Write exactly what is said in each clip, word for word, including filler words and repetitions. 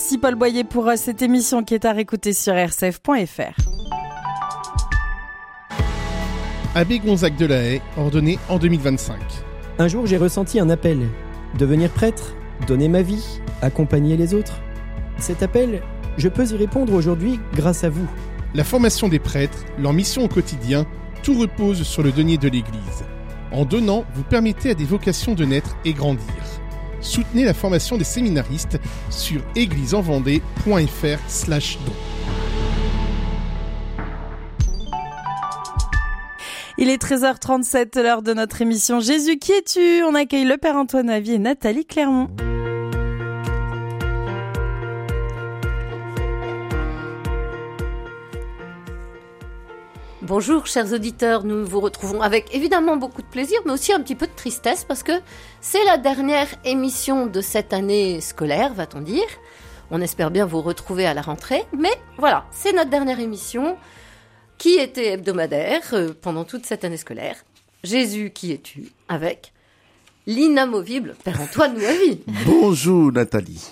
Merci Paul Boyer pour euh, cette émission qui est à réécouter sur r c f point f r. Abbé Gonzague de la Haye, ordonné en deux mille vingt-cinq. Un jour, j'ai ressenti un appel. Devenir prêtre, donner ma vie, accompagner les autres. Cet appel, je peux y répondre aujourd'hui grâce à vous. La formation des prêtres, leur mission au quotidien, tout repose sur le denier de l'Église. En donnant, vous permettez à des vocations de naître et grandir. Soutenez la formation des séminaristes sur église-en-vendée point f r slash don. Il est treize heures trente-sept, l'heure de notre émission Jésus, qui es-tu ? On accueille le Père Antoine Navy et Nathalie Clermont. Bonjour chers auditeurs, nous vous retrouvons avec évidemment beaucoup de plaisir mais aussi un petit peu de tristesse parce que c'est la dernière émission de cette année scolaire, va-t-on dire. On espère bien vous retrouver à la rentrée, mais voilà, c'est notre dernière émission qui était hebdomadaire euh, pendant toute cette année scolaire. Jésus, qui es-tu ? Avec l'inamovible Père Antoine Nouavi. Bonjour Nathalie.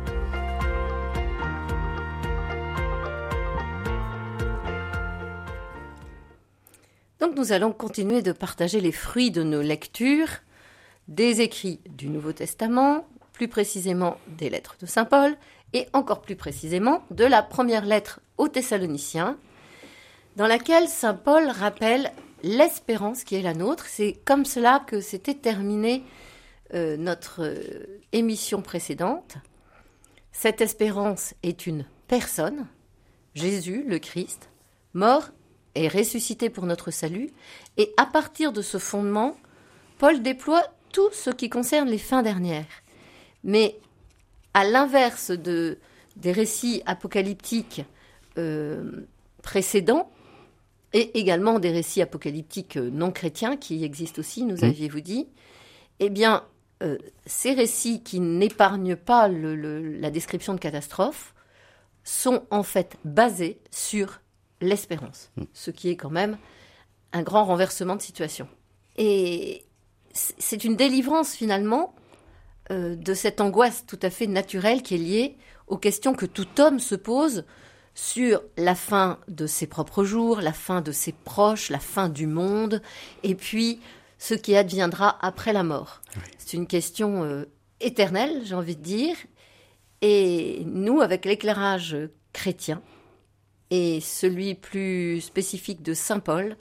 Donc nous allons continuer de partager les fruits de nos lectures, des écrits du Nouveau Testament, plus précisément des lettres de Saint Paul, et encore plus précisément de la première lettre aux Thessaloniciens, dans laquelle Saint Paul rappelle l'espérance qui est la nôtre. C'est comme cela que s'était terminée euh, notre euh, émission précédente. Cette espérance est une personne, Jésus, le Christ, mort et ressuscité pour notre salut, et à partir de ce fondement, Paul déploie tout ce qui concerne les fins dernières. Mais à l'inverse de, des récits apocalyptiques euh, précédents, et également des récits apocalyptiques non chrétiens qui existent aussi, nous Mmh. aviez-vous dit, eh bien, euh, ces récits qui n'épargnent pas le, le, la description de catastrophes sont en fait basés sur l'espérance, ce qui est quand même un grand renversement de situation. Et c'est une délivrance finalement euh, de cette angoisse tout à fait naturelle qui est liée aux questions que tout homme se pose sur la fin de ses propres jours, la fin de ses proches, la fin du monde, et puis ce qui adviendra après la mort. Oui. C'est une question euh, éternelle, j'ai envie de dire, et nous, avec l'éclairage chrétien, et celui plus spécifique de Saint Paul,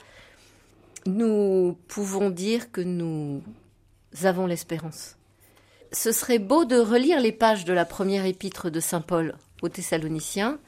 nous pouvons dire que nous avons l'espérance. Ce serait beau de relire les pages de la première épître de Saint Paul aux Thessaloniciens,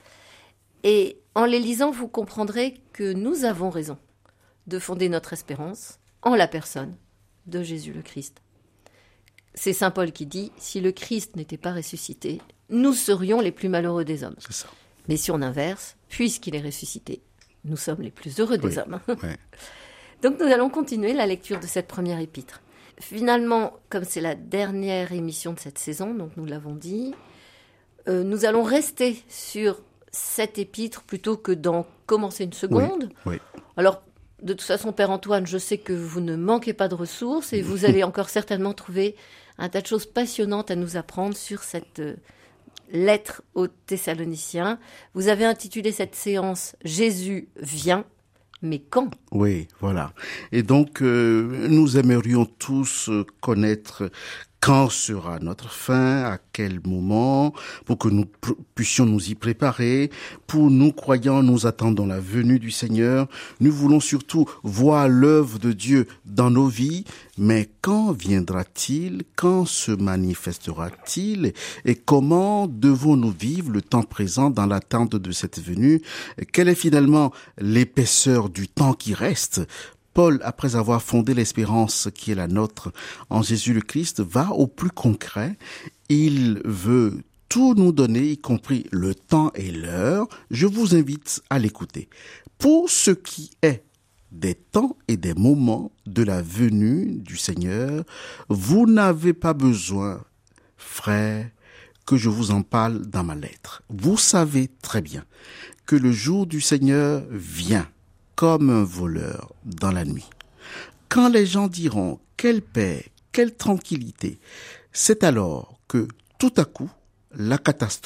et en les lisant, vous comprendrez que nous avons raison de fonder notre espérance en la personne de Jésus le Christ. C'est Saint Paul qui dit « Si le Christ n'était pas ressuscité, nous serions les plus malheureux des hommes. » C'est ça. Mais si on inverse, puisqu'il est ressuscité, nous sommes les plus heureux des oui. hommes. Ouais. Donc nous allons continuer la lecture de cette première épître. Finalement, comme c'est la dernière émission de cette saison, donc nous l'avons dit, euh, nous allons rester sur cette épître plutôt que d'en commencer une seconde. Oui. Oui. Alors, de toute façon, Père Antoine, je sais que vous ne manquez pas de ressources et vous allez encore certainement trouver un tas de choses passionnantes à nous apprendre sur cette euh, lettre aux Thessaloniciens. Vous avez intitulé cette séance « Jésus vient ». Mais quand ? Oui, voilà. Et donc, euh, nous aimerions tous connaître quand sera notre fin, à quel moment, pour que nous pr- puissions nous y préparer. Pour nous, croyants, nous attendons la venue du Seigneur. Nous voulons surtout voir l'œuvre de Dieu dans nos vies. Mais quand viendra-t-il? Quand se manifestera-t-il? Et comment devons-nous vivre le temps présent dans l'attente de cette venue? Quelle est finalement l'épaisseur du temps qui reste? Paul, après avoir fondé l'espérance qui est la nôtre en Jésus le Christ, va au plus concret. Il veut tout nous donner, y compris le temps et l'heure. Je vous invite à l'écouter. Pour ce qui est des temps et des moments de la venue du Seigneur, vous n'avez pas besoin, frères, que je vous en parle dans ma lettre. Vous savez très bien que le jour du Seigneur vient comme un voleur dans la nuit. Quand les gens diront « quelle paix, quelle tranquillité », c'est alors que tout à coup, la catastrophe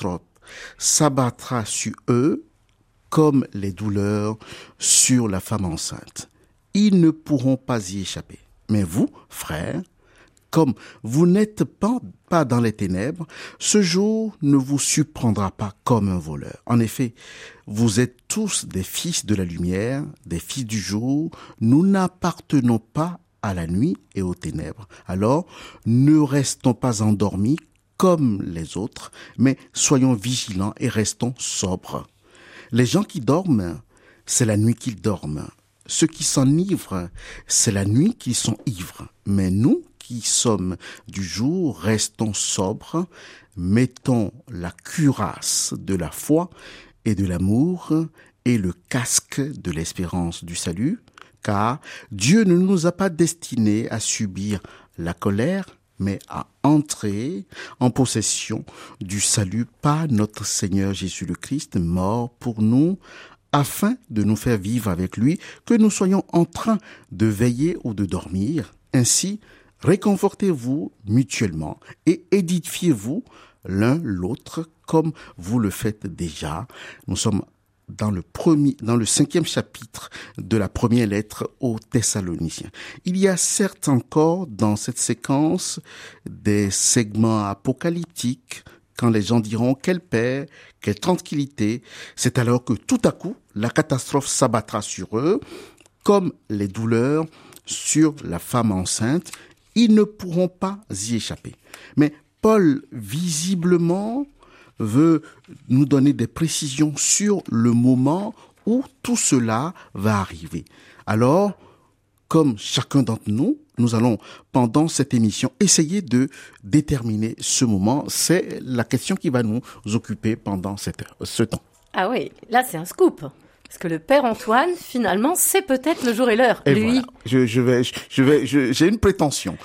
s'abattra sur eux comme les douleurs sur la femme enceinte. Ils ne pourront pas y échapper. Mais vous, frères, comme vous n'êtes pas, pas dans les ténèbres, ce jour ne vous surprendra pas comme un voleur. En effet, vous êtes tous des fils de la lumière, des fils du jour. Nous n'appartenons pas à la nuit et aux ténèbres. Alors, ne restons pas endormis comme les autres, mais soyons vigilants et restons sobres. Les gens qui dorment, c'est la nuit qu'ils dorment. Ceux qui s'enivrent, c'est la nuit qu'ils sont ivres. Mais nous, qui sommes du jour, restons sobres, mettons la cuirasse de la foi et de l'amour et le casque de l'espérance du salut, car Dieu ne nous a pas destinés à subir la colère, mais à entrer en possession du salut par notre Seigneur Jésus le Christ, mort pour nous, afin de nous faire vivre avec lui, que nous soyons en train de veiller ou de dormir. Ainsi, réconfortez-vous mutuellement et édifiez-vous l'un l'autre comme vous le faites déjà. Nous sommes dans le premier, dans le cinquième chapitre de la première lettre aux Thessaloniciens. Il y a certes encore dans cette séquence des segments apocalyptiques. Quand les gens diront quelle paix, quelle tranquillité, c'est alors que tout à coup, la catastrophe s'abattra sur eux, comme les douleurs sur la femme enceinte. Ils ne pourront pas y échapper. Mais Paul, visiblement, veut nous donner des précisions sur le moment où tout cela va arriver. Alors, comme chacun d'entre nous, nous allons, pendant cette émission, essayer de déterminer ce moment. C'est la question qui va nous occuper pendant cette, ce temps. Ah oui, là c'est un scoop. Parce que le Père Antoine, finalement, c'est peut-être le jour et l'heure. Et Lui. Voilà. Je, je vais, je vais, je, j'ai une prétention.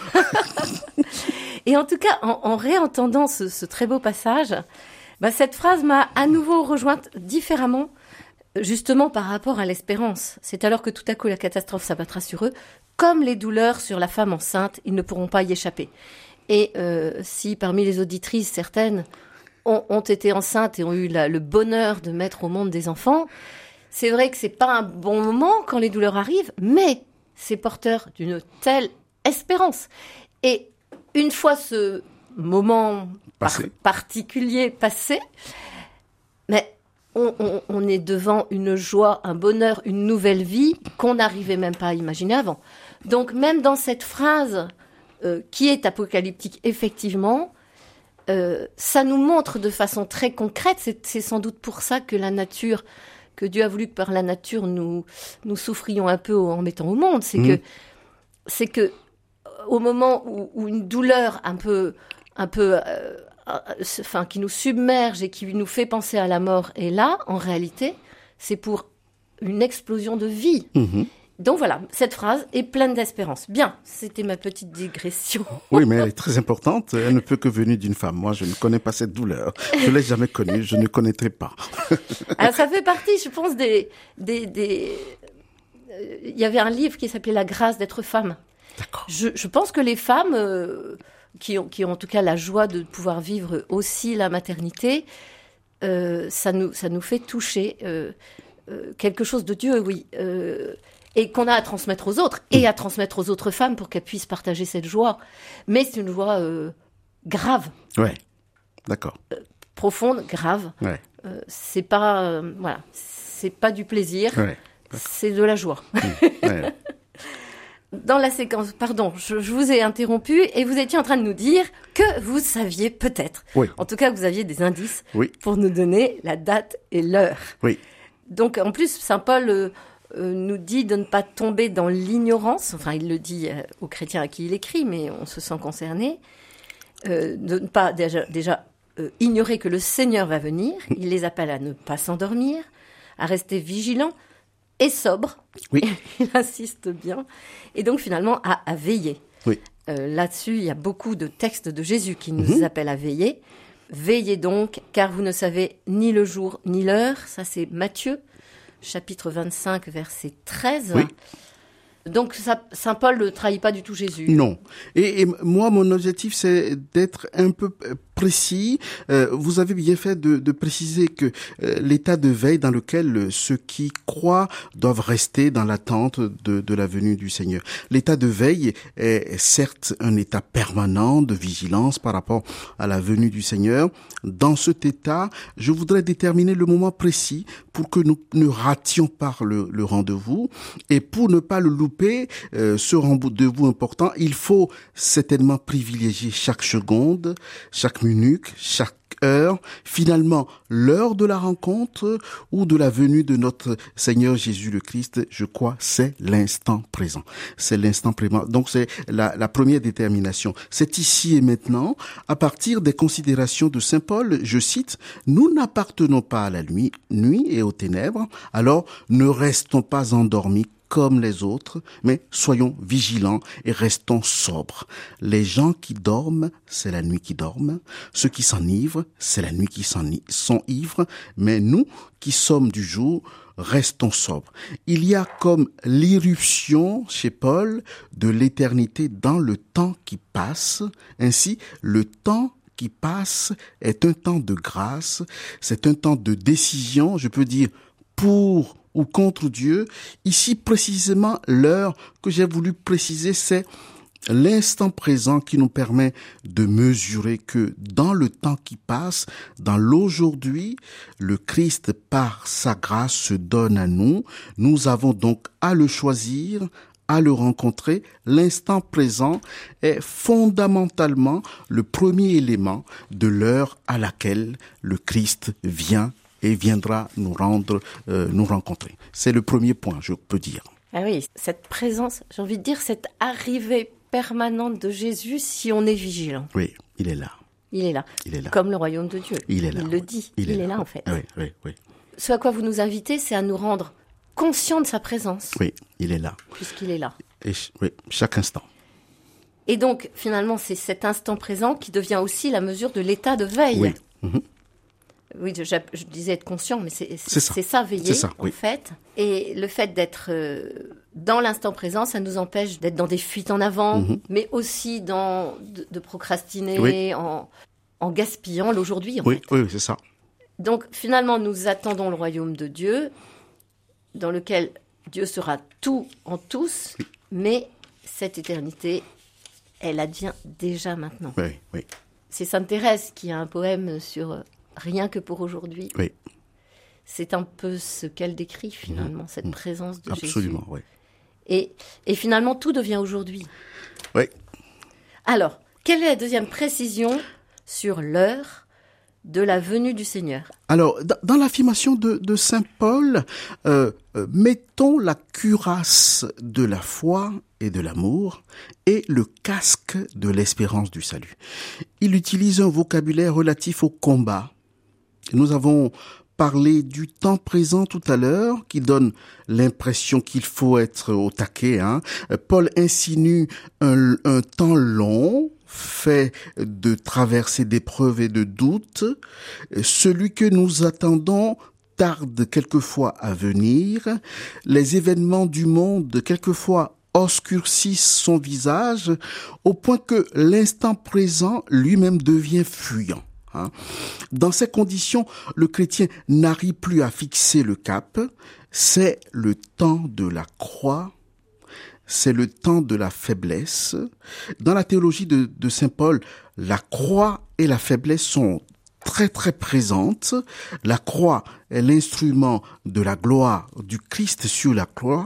Et en tout cas, en, en réentendant ce, ce très beau passage, bah, cette phrase m'a à nouveau rejointe différemment, justement par rapport à l'espérance. C'est alors que tout à coup la catastrophe s'abattra sur eux, comme les douleurs sur la femme enceinte, ils ne pourront pas y échapper. Et euh, si parmi les auditrices, certaines ont, ont été enceintes et ont eu la, le bonheur de mettre au monde des enfants, c'est vrai que c'est pas un bon moment quand les douleurs arrivent, mais c'est porteur d'une telle espérance. Et une fois ce moment par- particulier passé, mais on, on, on est devant une joie, un bonheur, une nouvelle vie qu'on n'arrivait même pas à imaginer avant. Donc même dans cette phrase euh, qui est apocalyptique, effectivement, euh, ça nous montre de façon très concrète, c'est, c'est sans doute pour ça que la nature, que Dieu a voulu que par la nature nous, nous souffrions un peu en mettant au monde, c'est mmh. que c'est que au moment où, où une douleur un peu, un peu, euh, enfin, qui nous submerge et qui nous fait penser à la mort est là, en réalité, c'est pour une explosion de vie. Mmh. Donc voilà, cette phrase est pleine d'espérance. Bien, c'était ma petite digression. Oui, mais elle est très importante. Elle ne peut que venir d'une femme. Moi, je ne connais pas cette douleur. Je ne l'ai jamais connue. Je ne connaîtrai pas. Alors, ça fait partie, je pense, des... des, des... Il y avait un livre qui s'appelait « La grâce d'être femme ». D'accord. Je, je pense que les femmes euh, qui, ont, qui ont en tout cas la joie de pouvoir vivre aussi la maternité, euh, ça, nous, ça nous fait toucher euh, euh, quelque chose de Dieu, oui. Euh, et qu'on a à transmettre aux autres, et à transmettre aux autres femmes pour qu'elles puissent partager cette joie. Mais c'est une joie euh, grave. Ouais, d'accord. Euh, profonde, grave. Ouais. Euh, c'est pas, euh, voilà, c'est pas du plaisir, ouais. C'est de la joie. Ouais. Dans la séquence, pardon, je, je vous ai interrompu et vous étiez en train de nous dire que vous saviez peut-être, oui. en tout cas que vous aviez des indices oui. pour nous donner la date et l'heure. Oui. Donc en plus, Saint Paul euh, euh, nous dit de ne pas tomber dans l'ignorance, enfin il le dit euh, aux chrétiens à qui il écrit, mais on se sent concerné, euh, de ne pas déjà, déjà euh, ignorer que le Seigneur va venir, il les appelle à ne pas s'endormir, à rester vigilants, et sobre, oui. il insiste bien, et donc finalement à, à veiller. Oui. Euh, là-dessus, il y a beaucoup de textes de Jésus qui nous mmh. appellent à veiller. Veillez donc, car vous ne savez ni le jour ni l'heure. Ça, c'est Matthieu, chapitre vingt-cinq, verset treize. Oui. Donc, ça, Saint Paul ne trahit pas du tout Jésus. Non. Et, et moi, mon objectif, c'est d'être un peu précis. Euh, vous avez bien fait de, de préciser que euh, l'état de veille dans lequel euh, ceux qui croient doivent rester dans l'attente de, de la venue du Seigneur. L'état de veille est certes un état permanent de vigilance par rapport à la venue du Seigneur. Dans cet état, je voudrais déterminer le moment précis pour que nous ne rations pas le, le rendez-vous. Et pour ne pas le louper, euh, ce rendez-vous important, il faut certainement privilégier chaque seconde, chaque minute, chaque heure, finalement l'heure de la rencontre ou de la venue de notre Seigneur Jésus le Christ. Je crois c'est l'instant présent. C'est l'instant présent. Donc c'est la, la première détermination. C'est ici et maintenant, à partir des considérations de saint Paul, je cite, « Nous n'appartenons pas à la nuit, nuit et aux ténèbres, alors ne restons pas endormis comme les autres, mais soyons vigilants et restons sobres. Les gens qui dorment, c'est la nuit qui dorment. Ceux qui s'enivrent, c'est la nuit qui sont ivres. Mais nous, qui sommes du jour, restons sobres. » Il y a comme l'irruption, chez Paul, de l'éternité dans le temps qui passe. Ainsi, le temps qui passe est un temps de grâce, c'est un temps de décision, je peux dire, pour ou contre Dieu. Ici, précisément, l'heure que j'ai voulu préciser, c'est l'instant présent qui nous permet de mesurer que dans le temps qui passe, dans l'aujourd'hui, le Christ, par sa grâce, se donne à nous. Nous avons donc à le choisir, à le rencontrer. L'instant présent est fondamentalement le premier élément de l'heure à laquelle le Christ vient et viendra nous rendre, euh, nous rencontrer. C'est le premier point, je peux dire. Ah oui, cette présence, j'ai envie de dire, cette arrivée permanente de Jésus si on est vigilant. Oui, il est là. Il est là. Il est là. Comme le royaume de Dieu. Il est là. Il le dit. Il, il est, est, là. là, en fait. Oui, oui, oui. Ce à quoi vous nous invitez, c'est à nous rendre conscients de sa présence. Oui, il est là. Puisqu'il est là. Et oui, chaque instant. Et donc, finalement, c'est cet instant présent qui devient aussi la mesure de l'état de veille. Oui. Mm-hmm. Oui, je, je disais être conscient, mais c'est, c'est, c'est, ça. c'est ça, veiller, c'est ça, en oui. fait. Et le fait d'être euh, dans l'instant présent, ça nous empêche d'être dans des fuites en avant, mm-hmm. mais aussi dans, de, de procrastiner, oui. en, en gaspillant l'aujourd'hui, en oui, fait. Oui, c'est ça. Donc, finalement, nous attendons le royaume de Dieu, dans lequel Dieu sera tout en tous, oui. mais cette éternité, elle advient déjà maintenant. Oui, oui. C'est Sainte Thérèse qui a un poème sur... Rien que pour aujourd'hui. Oui. C'est un peu ce qu'elle décrit finalement, mmh. cette mmh. présence de Absolument, Jésus. Oui. Et, et finalement, tout devient aujourd'hui. Oui. Alors, quelle est la deuxième précision sur l'heure de la venue du Seigneur? Alors, dans l'affirmation de, de saint Paul, euh, euh, mettons la cuirasse de la foi et de l'amour et le casque de l'espérance du salut. Il utilise un vocabulaire relatif au combat. Nous avons parlé du temps présent tout à l'heure, qui donne l'impression qu'il faut être au taquet. Hein. Paul insinue un, un temps long, fait de traversées d'épreuves et de doutes. Celui que nous attendons tarde quelquefois à venir. Les événements du monde, quelquefois, obscurcissent son visage, au point que l'instant présent lui-même devient fuyant. Hein. Dans ces conditions, le chrétien n'arrive plus à fixer le cap. C'est le temps de la croix, c'est le temps de la faiblesse. Dans la théologie de, de saint Paul, la croix et la faiblesse sont très très présentes. La croix est l'instrument de la gloire du Christ sur la croix.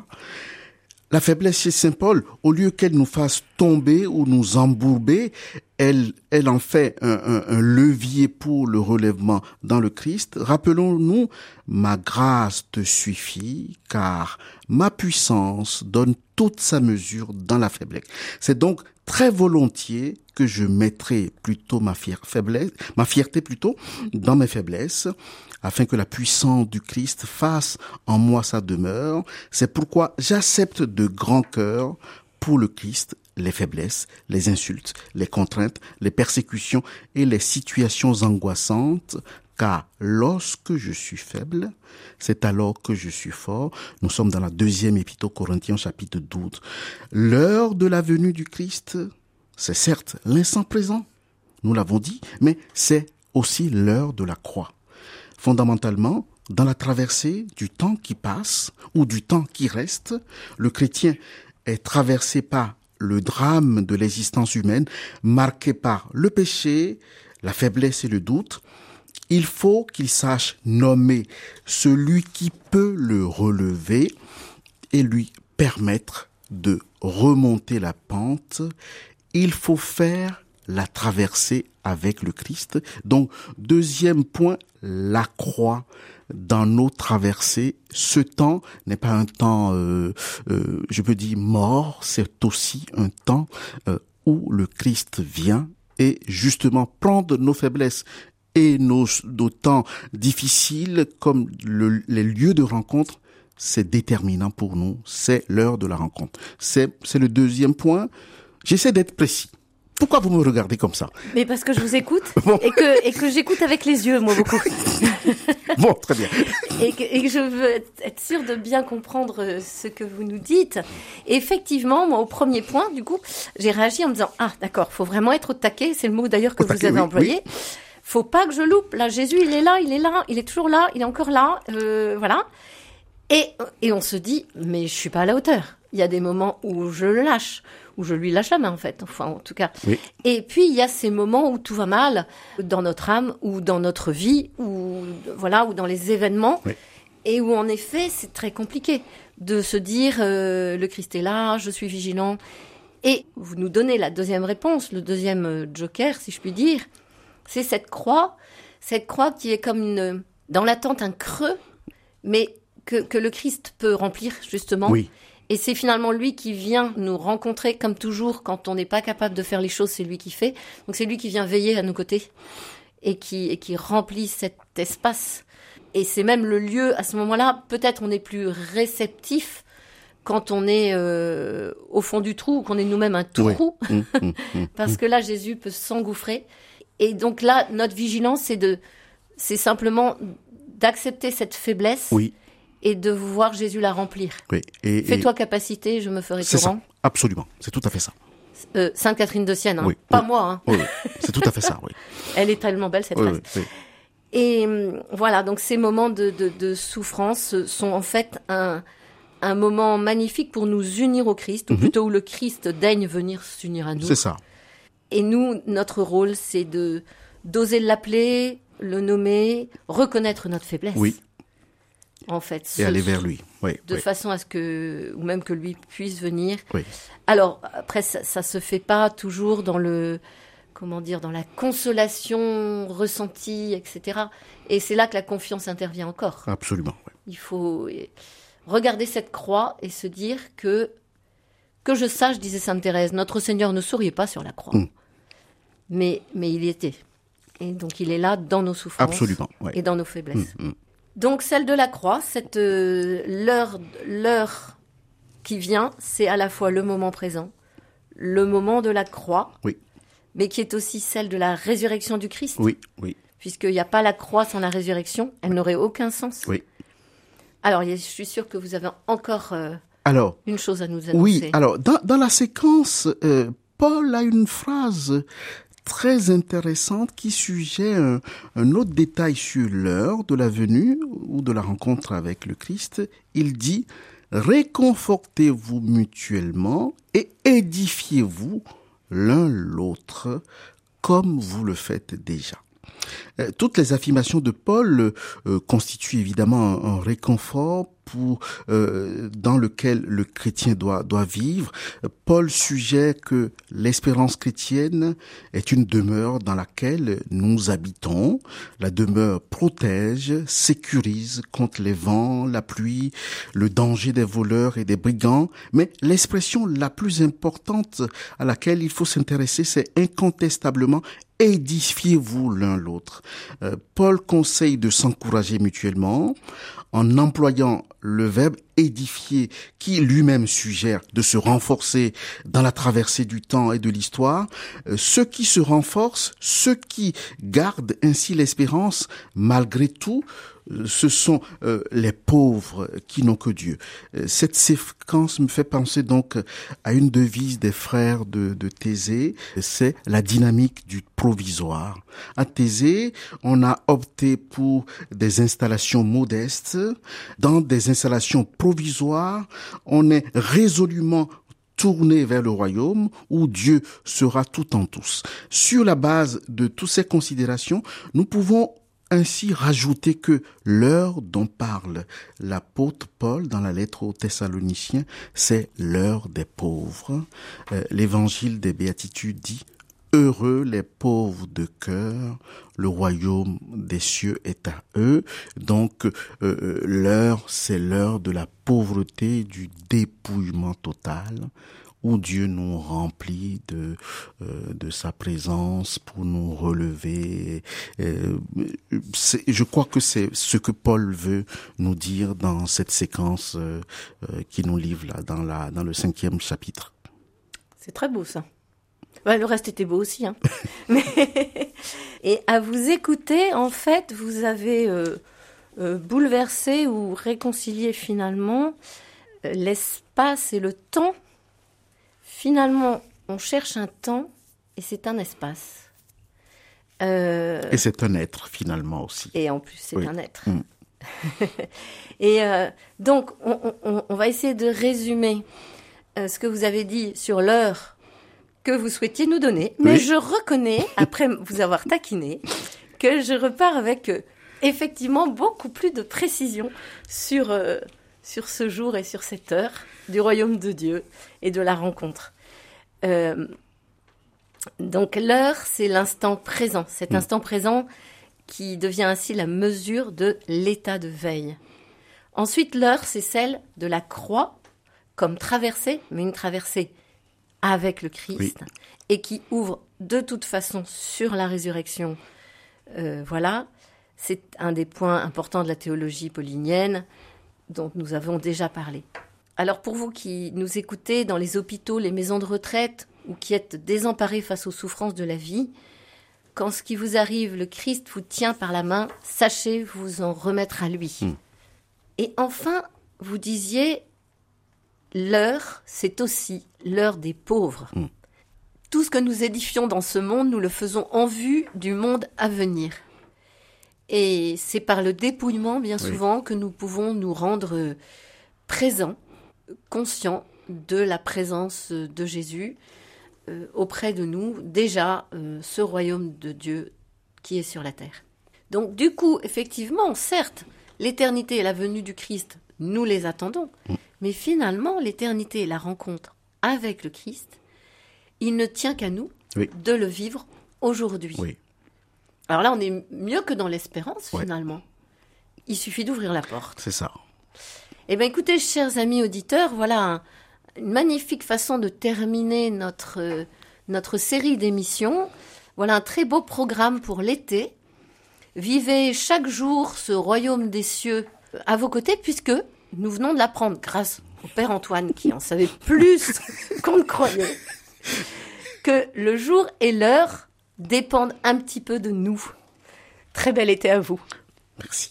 La faiblesse chez saint Paul, au lieu qu'elle nous fasse tomber ou nous embourber, elle, elle en fait un, un, un levier pour le relèvement dans le Christ. Rappelons-nous, ma grâce te suffit, car ma puissance donne toute sa mesure dans la faiblesse. C'est donc très volontiers que je mettrai plutôt ma fier, faiblesse, ma fierté plutôt dans mes faiblesses, afin que la puissance du Christ fasse en moi sa demeure. C'est pourquoi j'accepte de grand cœur pour le Christ les faiblesses, les insultes, les contraintes, les persécutions et les situations angoissantes, car lorsque je suis faible, c'est alors que je suis fort. Nous sommes dans la deuxième épître aux Corinthiens, chapitre douze. L'heure de la venue du Christ, c'est certes l'instant présent, nous l'avons dit, mais c'est aussi l'heure de la croix. Fondamentalement, dans la traversée du temps qui passe ou du temps qui reste, le chrétien est traversé par le drame de l'existence humaine, marqué par le péché, la faiblesse et le doute. Il faut qu'il sache nommer celui qui peut le relever et lui permettre de remonter la pente. Il faut faire la traversée avec le Christ. Donc, deuxième point, la croix dans nos traversées. Ce temps n'est pas un temps, euh, euh, je peux dire, mort, c'est aussi un temps euh, où le Christ vient et justement prendre nos faiblesses et nos, nos temps difficiles comme le, les lieux de rencontre. C'est déterminant pour nous, c'est l'heure de la rencontre. C'est, c'est le deuxième point. J'essaie d'être précis. Pourquoi vous me regardez comme ça? Mais parce que je vous écoute bon. et que et que j'écoute avec les yeux, moi, beaucoup. Bon, très bien. Et que, et que je veux être sûre de bien comprendre ce que vous nous dites. Et effectivement, moi, au premier point, du coup, j'ai réagi en me disant, ah, d'accord, faut vraiment être au taquet. C'est le mot d'ailleurs que au vous taquet, avez oui, employé. Oui. Faut pas que je loupe. Là, Jésus, il est là, il est là, il est toujours là, il est encore là, euh, voilà. Et et on se dit, mais je suis pas à la hauteur. Il y a des moments où je le lâche, où je lui lâche la main, en fait, enfin, en tout cas. Oui. Et puis, il y a ces moments où tout va mal, dans notre âme, ou dans notre vie, ou, voilà, ou dans les événements. Oui. Et où, en effet, c'est très compliqué de se dire, euh, le Christ est là, je suis vigilant. Et vous nous donnez la deuxième réponse, le deuxième joker, si je puis dire. C'est cette croix, cette croix qui est comme une, dans l'attente, un creux, mais que, que le Christ peut remplir, justement. Oui. Et c'est finalement lui qui vient nous rencontrer, comme toujours, quand on n'est pas capable de faire les choses, c'est lui qui fait. Donc c'est lui qui vient veiller à nos côtés et qui, et qui remplit cet espace. Et c'est même le lieu, à ce moment-là, peut-être on est plus réceptif quand on est euh, au fond du trou, ou qu'on est nous-mêmes un trou, oui. mmh, mmh, mmh, parce que là, Jésus peut s'engouffrer. Et donc là, notre vigilance, c'est de, c'est simplement d'accepter cette faiblesse. Oui. Et de voir Jésus la remplir. Oui. Et, Fais-toi et... capacité, je me ferai c'est courant. Ça, absolument, c'est tout à fait ça. Euh, Sainte Catherine de Sienne, hein. Oui, Pas oui. moi. Hein. Oui, oui. C'est tout à fait ça, oui. Elle est tellement belle, cette oui, phrase. Oui, oui. Et euh, voilà, donc ces moments de, de, de souffrance sont en fait un, un moment magnifique pour nous unir au Christ, ou Mm-hmm. plutôt où le Christ daigne venir s'unir à nous. C'est ça. Et nous, notre rôle, c'est de d'oser l'appeler, le nommer, reconnaître notre faiblesse. Oui. En fait, Et ce, aller vers lui. Oui, de oui. façon à ce que, ou même que lui puisse venir. Oui. Alors après, ça, ça se fait pas toujours dans le, comment dire, dans la consolation ressentie, et cetera. Et c'est là que la confiance intervient encore. Absolument. Oui. Il faut regarder cette croix et se dire que, que je sache, disait Sainte Thérèse, notre Seigneur ne souriait pas sur la croix, Mm. mais mais il y était. Et donc il est là dans nos souffrances. Absolument. Oui. Et dans nos faiblesses. Mm, mm. Donc celle de la croix, cette euh, l'heure, l'heure qui vient, c'est à la fois le moment présent, le moment de la croix, Oui. mais qui est aussi celle de la résurrection du Christ. Oui, oui. Puisqu'il n'y a pas la croix sans la résurrection, elle n'aurait aucun sens. Oui. Alors, je suis sûre que vous avez encore euh, Alors, une chose à nous annoncer. oui, alors, dans, dans la séquence, euh, Paul a une phrase très intéressante qui suggère un, un autre détail sur l'heure de la venue ou de la rencontre avec le Christ. Il dit « Réconfortez-vous mutuellement et édifiez-vous l'un l'autre comme vous le faites déjà. » Toutes les affirmations de Paul euh, constituent évidemment un, un réconfort pour euh, dans lequel le chrétien doit doit vivre. Paul suggère que l'espérance chrétienne est une demeure dans laquelle nous habitons. La demeure protège, sécurise contre les vents, la pluie, le danger des voleurs et des brigands. Mais l'expression la plus importante à laquelle il faut s'intéresser, c'est incontestablement édifiez-vous l'un l'autre. Euh, Paul conseille de s'encourager mutuellement en employant le verbe édifier qui lui-même suggère de se renforcer dans la traversée du temps et de l'histoire. Euh, ceux qui se renforcent, ceux qui gardent ainsi l'espérance malgré tout, ce sont euh, les pauvres qui n'ont que Dieu. Cette séquence me fait penser donc à une devise des frères de, de Thésée, c'est la dynamique du provisoire. À Thésée, on a opté pour des installations modestes. Dans des installations provisoires, on est résolument tourné vers le royaume où Dieu sera tout en tous. Sur la base de toutes ces considérations, nous pouvons ainsi rajouter que l'heure dont parle l'apôtre Paul dans la lettre aux Thessaloniciens, c'est l'heure des pauvres. Euh, L'évangile des Béatitudes dit « Heureux les pauvres de cœur, le royaume des cieux est à eux ». Donc euh, l'heure, c'est l'heure de la pauvreté, du dépouillement total, où Dieu nous remplit de euh, de sa présence pour nous relever. Euh, c'est, je crois que c'est ce que Paul veut nous dire dans cette séquence euh, euh, qu'il nous livre là dans la dans le cinquième chapitre. C'est très beau ça. Ouais, le reste était beau aussi, hein. Mais et à vous écouter, en fait, vous avez euh, euh, bouleversé ou réconcilié finalement euh, l'espace et le temps. Finalement, on cherche un temps et c'est un espace. Euh... Et c'est un être finalement aussi. Et en plus, c'est oui. un être. Mmh. Et euh, donc, on, on, on va essayer de résumer euh, ce que vous avez dit sur l'heure que vous souhaitiez nous donner. Mais oui. je reconnais, après vous avoir taquiné, que je repars avec euh, effectivement beaucoup plus de précision sur, euh, sur ce jour et sur cette heure du royaume de Dieu et de la rencontre. Euh, donc l'heure, c'est l'instant présent. Cet mmh. instant présent qui devient ainsi la mesure de l'état de veille. Ensuite, l'heure, c'est celle de la croix comme traversée, mais une traversée avec le Christ, oui. et qui ouvre de toute façon sur la résurrection. Euh, voilà, c'est un des points importants de la théologie paulinienne dont nous avons déjà parlé. Alors pour vous qui nous écoutez dans les hôpitaux, les maisons de retraite, ou qui êtes désemparés face aux souffrances de la vie, quand ce qui vous arrive, le Christ vous tient par la main, sachez vous en remettre à lui. Mmh. Et enfin, vous disiez, l'heure, c'est aussi l'heure des pauvres. Mmh. Tout ce que nous édifions dans ce monde, nous le faisons en vue du monde à venir. Et c'est par le dépouillement, bien oui. souvent, que nous pouvons nous rendre présents, conscients de la présence de Jésus euh, auprès de nous, déjà euh, ce royaume de Dieu qui est sur la terre. Donc du coup, effectivement, certes, l'éternité et la venue du Christ, nous les attendons, mmh. mais finalement, l'éternité et la rencontre avec le Christ, il ne tient qu'à nous oui. de le vivre aujourd'hui. Oui. Alors là, on est mieux que dans l'espérance, ouais. finalement. Il suffit d'ouvrir la porte. C'est ça. Eh bien, écoutez, chers amis auditeurs, voilà un, une magnifique façon de terminer notre, euh, notre série d'émissions. Voilà un très beau programme pour l'été. Vivez chaque jour ce royaume des cieux à vos côtés, puisque nous venons de l'apprendre grâce au Père Antoine, qui en savait plus qu'on ne croyait, que le jour et l'heure dépendent un petit peu de nous. Très bel été à vous. Merci.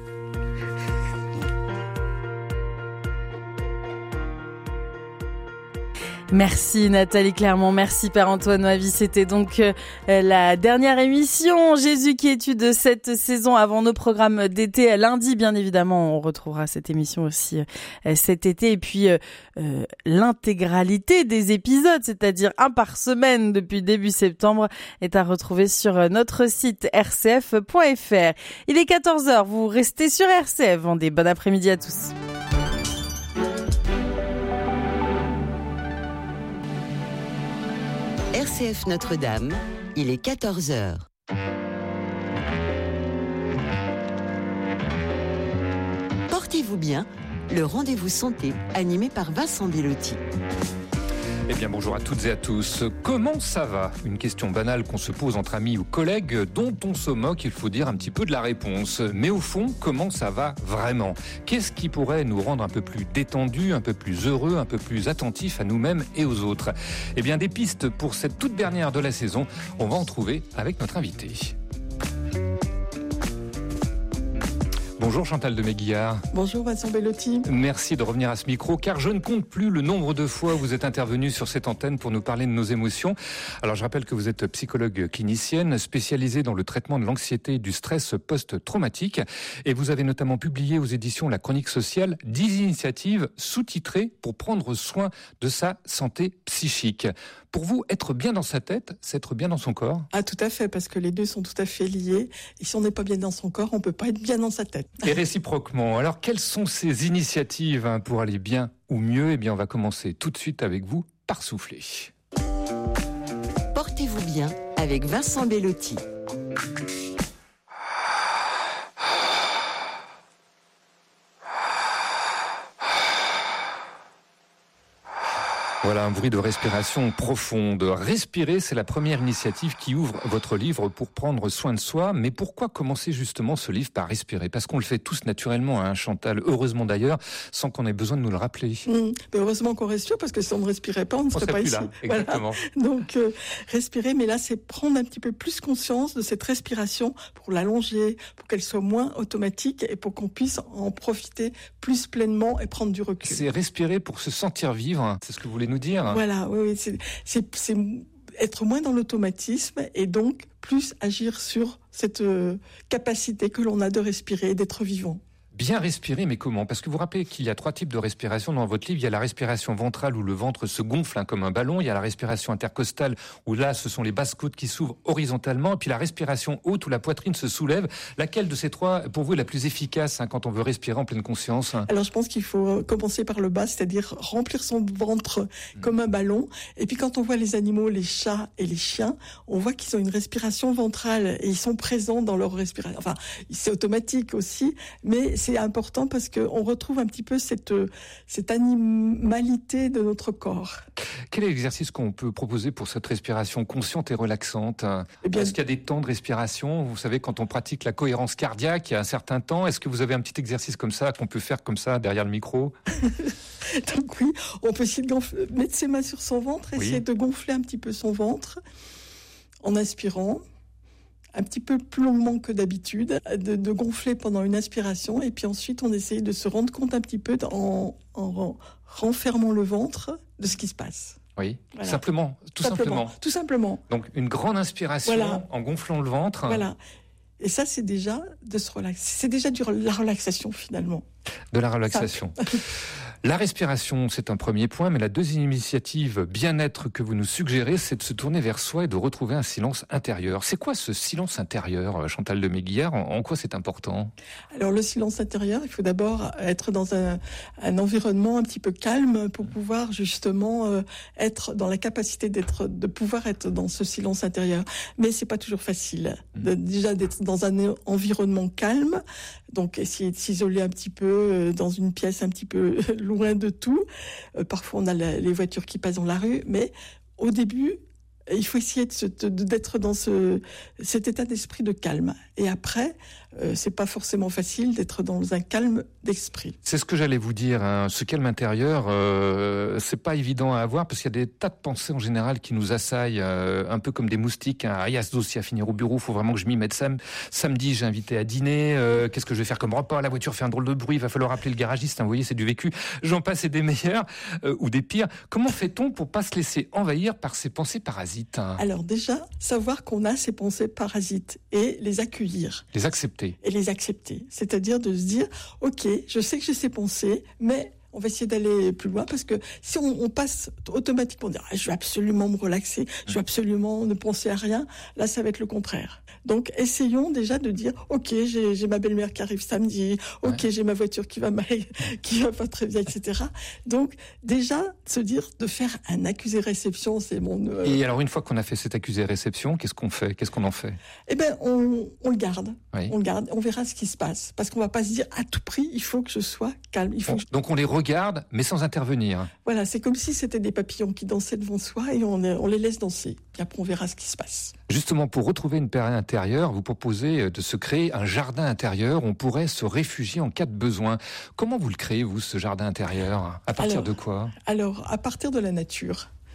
Merci Nathalie Clermont, merci Père Antoine Noavi. C'était donc euh, la dernière émission Jésus qui es-tu de cette saison avant nos programmes d'été. Lundi, bien évidemment, on retrouvera cette émission aussi euh, cet été. Et puis euh, euh, l'intégralité des épisodes, c'est-à-dire un par semaine depuis début septembre, est à retrouver sur notre site r c f point f r. Il est quatorze heures, vous restez sur R C F. Vendée. Bon après-midi à tous. R C F Notre-Dame, il est quatorze heures. Portez-vous bien, le rendez-vous santé animé par Vincent Bellotti. Eh bien bonjour à toutes et à tous. Comment ça va ? Une question banale qu'on se pose entre amis ou collègues dont on se moque, il faut dire un petit peu de la réponse. Mais au fond, comment ça va vraiment ? Qu'est-ce qui pourrait nous rendre un peu plus détendus, un peu plus heureux, un peu plus attentifs à nous-mêmes et aux autres ? Eh bien des pistes pour cette toute dernière de la saison, on va en trouver avec notre invité. Bonjour Chantal de Méguillard. Bonjour Vincent Bellotti. Merci de revenir à ce micro, car je ne compte plus le nombre de fois où vous êtes intervenu sur cette antenne pour nous parler de nos émotions. Alors je rappelle que vous êtes psychologue clinicienne, spécialisée dans le traitement de l'anxiété et du stress post-traumatique. Et vous avez notamment publié aux éditions La Chronique Sociale dix initiatives sous-titrées pour prendre soin de sa santé psychique. Pour vous, être bien dans sa tête, c'est être bien dans son corps? Ah, tout à fait, parce que les deux sont tout à fait liés. Et si on n'est pas bien dans son corps, on peut pas être bien dans sa tête. Et réciproquement. Alors, quelles sont ces initiatives hein, pour aller bien ou mieux? Eh bien, on va commencer tout de suite avec vous par souffler. Portez-vous bien avec Vincent Bellotti. Voilà un bruit de respiration profonde. Respirer, c'est la première initiative qui ouvre votre livre pour prendre soin de soi. Mais pourquoi commencer justement ce livre par respirer? Parce qu'on le fait tous naturellement, hein, Chantal, heureusement d'ailleurs, sans qu'on ait besoin de nous le rappeler. Mmh. Mais heureusement qu'on respire, parce que si on ne respirait pas, on ne serait, on serait pas plus ici. Là, exactement. Voilà. Donc, euh, respirer, mais là, c'est prendre un petit peu plus conscience de cette respiration pour l'allonger, pour qu'elle soit moins automatique et pour qu'on puisse en profiter plus pleinement et prendre du recul. C'est respirer pour se sentir vivre, c'est ce que vous voulez nous dire. Voilà, oui, oui, c'est, c'est, c'est être moins dans l'automatisme et donc plus agir sur cette euh, capacité que l'on a de respirer et d'être vivant. Bien respirer, mais comment? Parce que vous rappelez qu'il y a trois types de respiration dans votre livre. Il y a la respiration ventrale où le ventre se gonfle hein, comme un ballon. Il y a la respiration intercostale où là, ce sont les basses côtes qui s'ouvrent horizontalement. Et puis la respiration haute où la poitrine se soulève. Laquelle de ces trois, pour vous, est la plus efficace hein, quand on veut respirer en pleine conscience? Alors, je pense qu'il faut commencer par le bas, c'est-à-dire remplir son ventre mmh. comme un ballon. Et puis, quand on voit les animaux, les chats et les chiens, on voit qu'ils ont une respiration ventrale et ils sont présents dans leur respiration. Enfin, c'est automatique aussi, mais c'est important parce que on retrouve un petit peu cette cette animalité de notre corps. Quel est l'exercice qu'on peut proposer pour cette respiration consciente et relaxante? Eh bien, est-ce qu'il y a des temps de respiration? Vous savez, quand on pratique la cohérence cardiaque, il y a un certain temps. Est-ce que vous avez un petit exercice comme ça qu'on peut faire comme ça derrière le micro? Donc oui, on peut essayer de gonfler, mettre ses mains sur son ventre, essayer oui. de gonfler un petit peu son ventre en inspirant. Un petit peu plus longuement que d'habitude, de, de gonfler pendant une inspiration, et puis ensuite on essaye de se rendre compte un petit peu en, en renfermant le ventre de ce qui se passe. Oui, voilà. simplement, tout simplement, simplement. Tout simplement. Donc une grande inspiration voilà. en gonflant le ventre. Voilà. Et ça, c'est déjà de se relaxer. C'est déjà de la relaxation finalement. De la relaxation. La respiration, c'est un premier point, mais la deuxième initiative bien-être que vous nous suggérez, c'est de se tourner vers soi et de retrouver un silence intérieur. C'est quoi ce silence intérieur, Chantal de Méguillard? En quoi c'est important? Alors le silence intérieur, il faut d'abord être dans un, un environnement un petit peu calme pour pouvoir justement euh, être dans la capacité d'être, de pouvoir être dans ce silence intérieur. Mais c'est pas toujours facile. De, déjà d'être dans un environnement calme, donc essayer de s'isoler un petit peu euh, dans une pièce un petit peu loin de tout. Euh, parfois, on a la, les voitures qui passent dans la rue, mais au début, il faut essayer de se, de, d'être dans ce, cet état d'esprit de calme. Et après, euh, c'est pas forcément facile d'être dans un calme d'esprit. C'est ce que j'allais vous dire. Hein. Ce calme intérieur, euh, c'est pas évident à avoir parce qu'il y a des tas de pensées en général qui nous assaillent, euh, un peu comme des moustiques. Hein. Ah, il y a ce dossier à finir au bureau, faut vraiment que je m'y mette. Sam, samedi, j'ai invité à dîner. Euh, qu'est-ce que je vais faire comme repas? La voiture fait un drôle de bruit. Il va falloir appeler le garagiste. Hein. Vous voyez, c'est du vécu. J'en passe et des meilleurs euh, ou des pires. Comment fait-on pour pas se laisser envahir par ces pensées parasites? Alors déjà, savoir qu'on a ces pensées parasites et les accueillir. Les accepter. Et les accepter. C'est-à-dire de se dire, ok, je sais que j'ai ces pensées, mais on va essayer d'aller plus loin parce que si on, on passe automatiquement, on dit, ah, je vais absolument me relaxer, je vais absolument ne penser à rien, là ça va être le contraire. Donc essayons déjà de dire, ok, j'ai, j'ai ma belle-mère qui arrive samedi, ok, ouais. j'ai ma voiture qui va mal, qui va pas très bien, et cetera. Donc déjà se dire de faire un accusé-réception, c'est mon. Euh... Et alors une fois qu'on a fait cet accusé-réception, qu'est-ce qu'on fait, qu'est-ce qu'on en fait? Eh ben on, on le garde, oui. on le garde, on verra ce qui se passe, parce qu'on va pas se dire à tout prix, il faut que je sois calme. Il faut bon, que je... Donc on les regarde, mais sans intervenir. Voilà, c'est comme si c'était des papillons qui dansaient devant soi et on, on les laisse danser. Et après, on verra ce qui se passe. Justement, pour retrouver une paix intérieure, vous proposez de se créer un jardin intérieur où on pourrait se réfugier en cas de besoin. Comment vous le créez, vous, ce jardin intérieur? À partir alors, de quoi? Alors, à partir de la nature.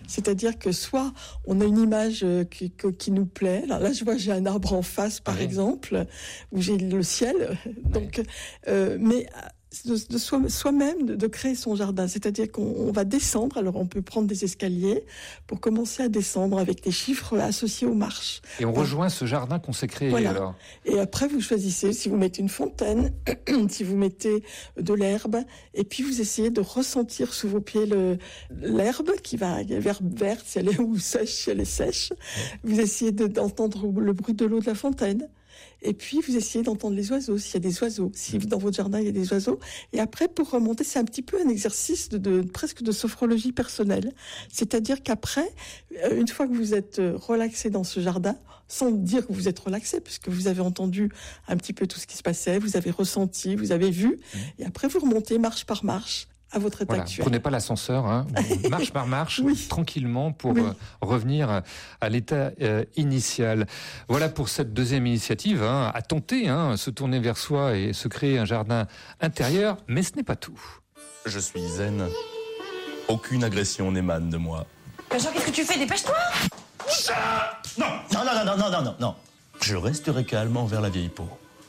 C'est-à-dire que soit on a une image qui, qui nous plaît. Là, là, je vois, j'ai un arbre en face, par oui. exemple, où j'ai le ciel. Donc, oui. euh, mais de, de soi, soi-même, de, de créer son jardin. C'est-à-dire qu'on on va descendre. Alors, on peut prendre des escaliers pour commencer à descendre avec des chiffres associés aux marches. Et on rejoint ce jardin qu'on s'est créé, voilà. alors. Et après, vous choisissez si vous mettez une fontaine, si vous mettez de l'herbe, et puis vous essayez de ressentir sous vos pieds le, l'herbe qui va vert, verte, si elle est ou sèche, si elle est sèche. Vous essayez de, d'entendre le bruit de l'eau de la fontaine. Et puis, vous essayez d'entendre les oiseaux, s'il y a des oiseaux, si dans votre jardin, il y a des oiseaux. Et après, pour remonter, c'est un petit peu un exercice de, de presque de sophrologie personnelle. C'est-à-dire qu'après, une fois que vous êtes relaxé dans ce jardin, sans dire que vous êtes relaxé, puisque vous avez entendu un petit peu tout ce qui se passait, vous avez ressenti, vous avez vu, mmh. et après, vous remontez marche par marche à votre état voilà. actuel. Prenez pas l'ascenseur, hein. marche par marche, oui. tranquillement, pour oui. euh, revenir à l'état euh, initial. Voilà pour cette deuxième initiative, hein, à tenter, hein, se tourner vers soi et se créer un jardin intérieur, mais ce n'est pas tout. Je suis zen. Aucune agression n'émane de moi. Jean, qu'est-ce que tu fais? Dépêche-toi. Ça Non, non, non, non, non, non, non, non. Je resterai calme envers la vieille peau.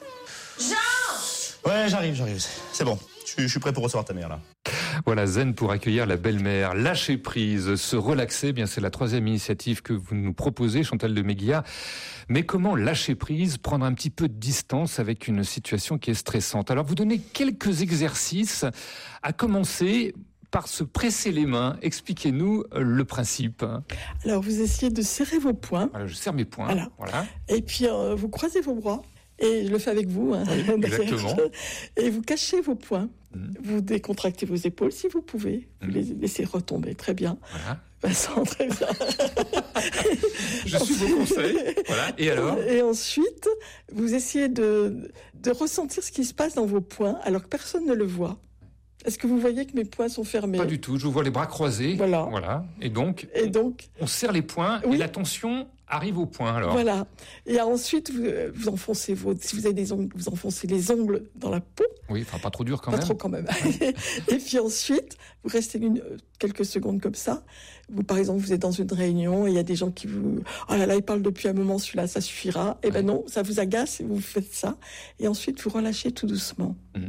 Jean! Ouais, j'arrive, j'arrive. C'est bon. Je suis prêt pour recevoir ta mère, là. Voilà, zen pour accueillir la belle-mère, lâcher prise, se relaxer, eh bien c'est la troisième initiative que vous nous proposez, Chantal de Méguiat. Mais comment lâcher prise, prendre un petit peu de distance avec une situation qui est stressante? Alors vous donnez quelques exercices, à commencer par se presser les mains. Expliquez-nous le principe. Alors vous essayez de serrer vos poings. Voilà, je serre mes poings. Voilà. voilà. Et puis euh, vous croisez vos bras. Et je le fais avec vous. Hein, oui, exactement. Et vous cachez vos poings. Mmh. Vous décontractez vos épaules si vous pouvez. Vous mmh. les laissez retomber. Très bien. Voilà. Vincent, très bien. Je suis vos conseils. Voilà. Et alors? Et ensuite, vous essayez de, de ressentir ce qui se passe dans vos poings alors que personne ne le voit. Est-ce que vous voyez que mes poings sont fermés? Pas du tout. Je vous vois les bras croisés. Voilà. Voilà. Et donc, et donc on serre les poings oui. et la tension arrive au point, alors. Voilà. Et ensuite, vous, vous enfoncez vos, si vous avez des ongles, vous enfoncez les ongles dans la peau. Oui, enfin, pas trop dur quand pas même. Pas trop quand même. Et puis ensuite, vous restez une, quelques secondes comme ça. Vous, par exemple, vous êtes dans une réunion et il y a des gens qui vous, oh là là, ils parlent depuis un moment, celui-là, ça suffira. Eh ouais. ben non, ça vous agace et vous faites ça. Et ensuite, vous relâchez tout doucement. Mmh.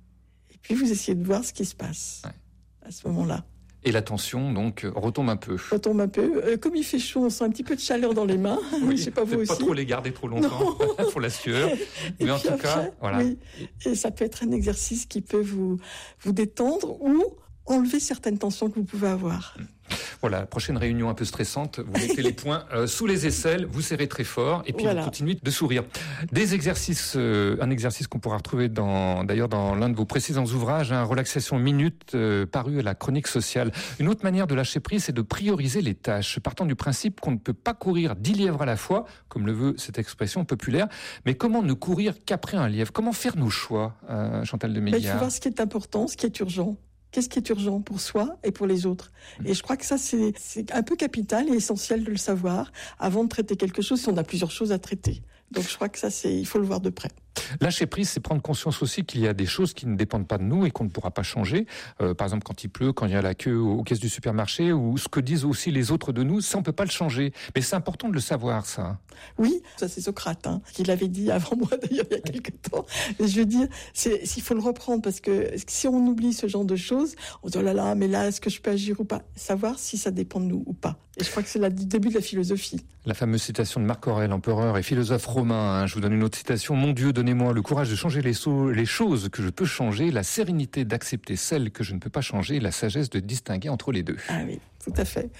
Et puis, vous essayez de voir ce qui se passe ouais. à ce moment-là. Et la tension, donc, retombe un peu. Retombe un peu. Euh, comme il fait chaud, on sent un petit peu de chaleur dans les mains. Oui, je sais pas vous aussi. Pas trop les garder trop longtemps pour la sueur. Mais en tout après, cas, voilà. Oui. Et ça peut être un exercice qui peut vous, vous détendre ou enlever certaines tensions que vous pouvez avoir. Voilà, prochaine réunion un peu stressante, vous mettez les poings euh, sous les aisselles, vous serrez très fort et puis voilà. Vous continuez de sourire. Des exercices, euh, un exercice qu'on pourra retrouver dans, d'ailleurs dans l'un de vos précédents ouvrages, hein, Relaxation Minute, euh, paru à la Chronique Sociale. Une autre manière de lâcher prise, c'est de prioriser les tâches, partant du principe qu'on ne peut pas courir dix lièvres à la fois, comme le veut cette expression populaire. Mais comment ne courir qu'après un lièvre? Comment faire nos choix, euh, Chantal de Méguiat? Il faut voir ce qui est important, ce qui est urgent. Qu'est-ce qui est urgent pour soi et pour les autres? Et je crois que ça, c'est, c'est un peu capital et essentiel de le savoir avant de traiter quelque chose si on a plusieurs choses à traiter. Donc je crois que ça, c'est, il faut le voir de près. Lâcher prise, c'est prendre conscience aussi qu'il y a des choses qui ne dépendent pas de nous et qu'on ne pourra pas changer. Euh, par exemple, quand il pleut, quand il y a la queue aux caisses du supermarché, ou ce que disent aussi les autres de nous, ça on peut pas le changer. Mais c'est important de le savoir, ça. Oui, ça c'est Socrate, hein, qui l'avait dit avant moi d'ailleurs il y a quelque temps. Mais je veux dire, c'est, s'il faut le reprendre parce que si on oublie ce genre de choses, on se dit oh là là, mais là est-ce que je peux agir ou pas? Savoir si ça dépend de nous ou pas. Et je crois que c'est le début de la philosophie. La fameuse citation de Marc Aurèle, empereur et philosophe romain. Hein, je vous donne une autre citation. Mon Dieu, donnez-moi le courage de changer les, so- les choses que je peux changer, la sérénité d'accepter celles que je ne peux pas changer, la sagesse de distinguer entre les deux. Ah oui, tout à fait.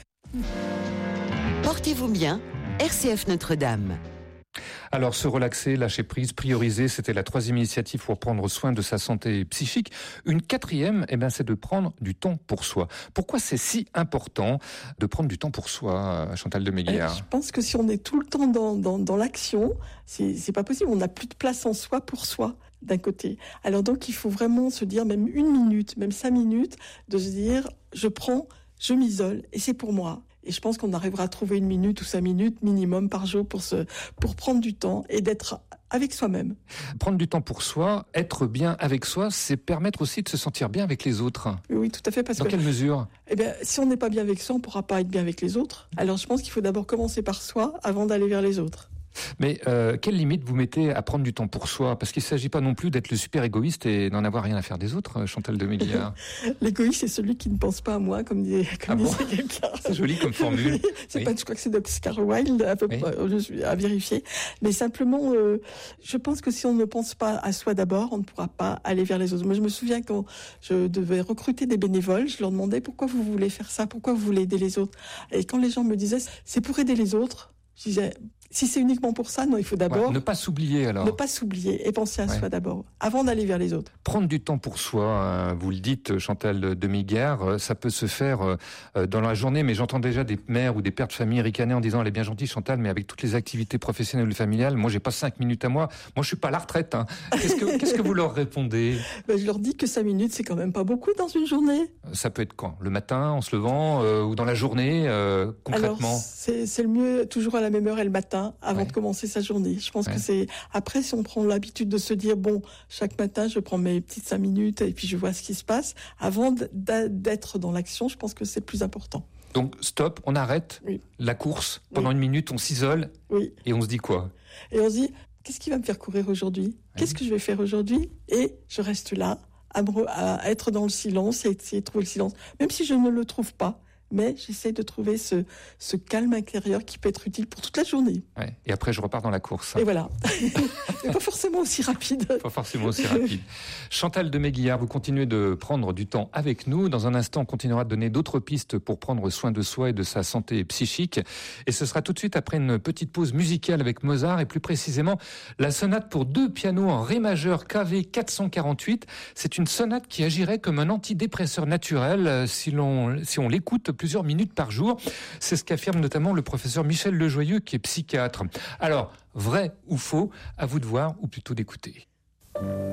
Portez-vous bien, R C F Notre-Dame. Alors, se relaxer, lâcher prise, prioriser, c'était la troisième initiative pour prendre soin de sa santé psychique. Une quatrième, eh ben, c'est de prendre du temps pour soi. Pourquoi c'est si important de prendre du temps pour soi, Chantal de Méguiat? Je pense que si on est tout le temps dans, dans, dans l'action, c'est, c'est pas possible. On n'a plus de place en soi pour soi, d'un côté. Alors donc, il faut vraiment se dire, même une minute, même cinq minutes, de se dire, je prends, je m'isole, et c'est pour moi. Et je pense qu'on arrivera à trouver une minute ou cinq minutes minimum par jour pour se, pour prendre du temps et d'être avec soi-même. Prendre du temps pour soi, être bien avec soi, c'est permettre aussi de se sentir bien avec les autres. Oui, tout à fait. Parce Dans que, quelle mesure ? Eh bien, si on n'est pas bien avec soi, on ne pourra pas être bien avec les autres. Alors, je pense qu'il faut d'abord commencer par soi avant d'aller vers les autres. Mais euh, quelle limite vous mettez à prendre du temps pour soi ? Parce qu'il ne s'agit pas non plus d'être le super égoïste et d'en avoir rien à faire des autres, Chantal de Méguiard. L'égoïste, c'est celui qui ne pense pas à moi, comme, dit, comme ah disait bon quelqu'un. C'est joli comme formule. Oui, c'est oui. pas, je crois que c'est d'Oscar Wilde, à peu oui. près, je suis à vérifier. Mais simplement, euh, je pense que si on ne pense pas à soi d'abord, on ne pourra pas aller vers les autres. Moi, je me souviens quand je devais recruter des bénévoles, je leur demandais pourquoi vous voulez faire ça, pourquoi vous voulez aider les autres. Et quand les gens me disaient c'est pour aider les autres, je disais si c'est uniquement pour ça, non, il faut d'abord ouais, ne pas s'oublier alors. Ne pas s'oublier et penser à ouais. soi d'abord, avant d'aller vers les autres. Prendre du temps pour soi, euh, vous le dites, Chantal de Méguiard, euh, ça peut se faire euh, dans la journée, mais j'entends déjà des mères ou des pères de famille ricaner en disant elle est bien gentille Chantal, mais avec toutes les activités professionnelles ou familiales, moi j'ai pas cinq minutes à moi, moi je suis pas à la retraite. Hein. Qu'est-ce que qu'est-ce que vous leur répondez ? Ben, je leur dis que cinq minutes c'est quand même pas beaucoup dans une journée. Ça peut être quand ? Le matin, en se levant, euh, ou dans la journée, euh, concrètement ? Alors c'est c'est le mieux toujours à la même heure et le matin avant ouais. de commencer sa journée. Je pense ouais. que c'est après si on prend l'habitude de se dire bon chaque matin je prends mes petites cinq minutes et puis je vois ce qui se passe avant d'être dans l'action, je pense que c'est le plus important. Donc stop, on arrête oui. la course pendant oui. une minute, on s'isole oui. et on se dit quoi ? Et on se dit qu'est-ce qui va me faire courir aujourd'hui ? oui. Qu'est-ce que je vais faire aujourd'hui ? Et je reste là à, me, à être dans le silence et essayer de trouver le silence, même si je ne le trouve pas. Mais j'essaie de trouver ce, ce calme intérieur qui peut être utile pour toute la journée. Ouais. Et après, je repars dans la course. Et voilà. Mais pas forcément aussi rapide. Pas forcément aussi rapide. Chantal de Méguiard, vous continuez de prendre du temps avec nous. Dans un instant, on continuera de donner d'autres pistes pour prendre soin de soi et de sa santé psychique. Et ce sera tout de suite après une petite pause musicale avec Mozart et plus précisément la sonate pour deux pianos en ré majeur K V quatre cent quarante-huit. C'est une sonate qui agirait comme un antidépresseur naturel si l'on, si on l'écoute plusieurs minutes par jour. C'est ce qu'affirme notamment le professeur Michel Lejoyeux, qui est psychiatre. Alors, vrai ou faux, à vous de voir, ou plutôt d'écouter.